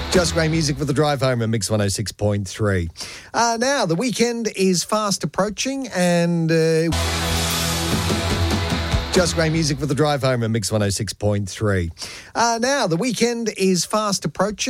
Just great music for the drive home at Mix 106.3. Now, the weekend is fast approaching and... Just great music for the drive home at Mix 106.3. Now, the weekend is fast approaching.